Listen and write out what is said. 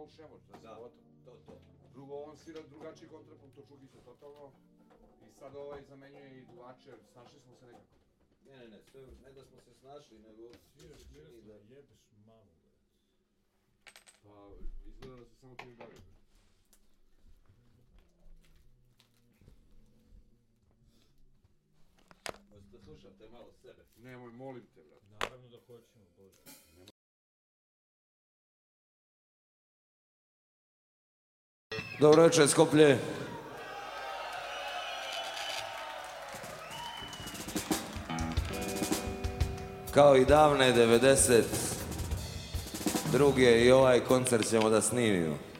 u šemoć, da se gotovo. To. Drugo, on svira drugačiji kontrapunkt od Čukića, totalno. I sad zamenjuje i duvače, snašli smo se nekako. Ne, sve, ne da smo se snašli, nego... Sviraš da jebeš mamu, bre. Pa, izgleda da se samo ti bavio. Možete da slušate malo sebe. Nemoj, molim te, brate. Naravno da hoćemo, Bože. Dobro večer, Skoplje. Kao i davne 92. i ovaj koncert ćemo da snimimo.